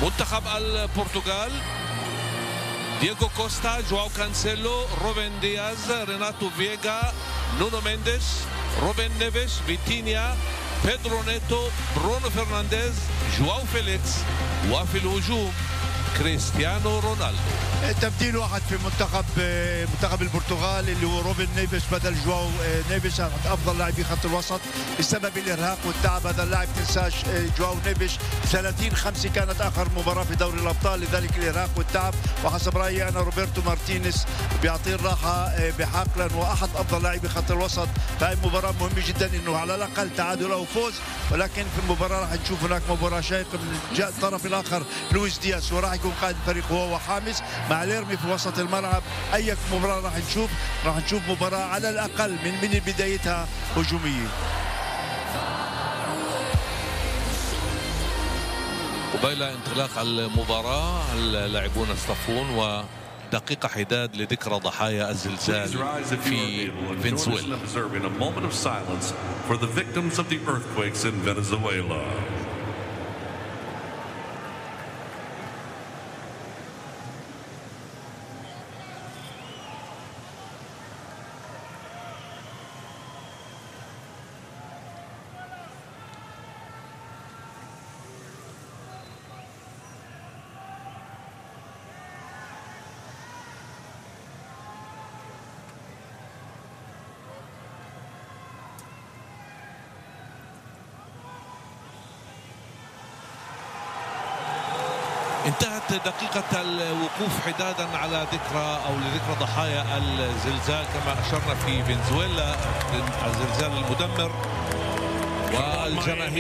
منتخب البرتغال: دييغو كوستا، جواو كانسيلو، روبن دياز، ريناتو فييغا، نونو مينديش، روبن نيفيش، فيتينيا، بيدرو نيتو، برونو فرنانديز، جواو فيليكس، وفي الهجوم كريستيانو رونالدو. تبديل واحد في منتخب البرتغال اللي هو روبن نيفيش بدل جواو نيفيش، افضل لاعبي خط الوسط بسبب الارهاق والتعب. هذا اللاعب تنساش جواو نيفيش 30/5 كانت اخر مباراه في دوري الابطال، لذلك الارهاق والتعب. وحسب رايي انا روبرتو مارتينيز بيعطيه الراحه بحق، لانه واحد افضل لاعبي خط الوسط. فهي مباراه مهمه جدا انه على الاقل تعادل او فوز، ولكن في المباراه راح نشوف هناك مباراه شيقه من الطرف الاخر لويس دياز، وراح يكون قائد الفريق هو وحامس مع ليرمي في وسط الملعب. اي مباراه راح نشوف مباراه على الاقل من بدايتها هجوميه. قبيل انطلاق المباراه اللاعبون يصطفون، ودقيقه حداد لذكرى ضحايا الزلزال في فنزويلا. انتهت دقيقة الوقوف حدادا على ذكرى أو لذكرى ضحايا الزلزال كما أشرنا في فنزويلا، الزلزال المدمر. والجماهير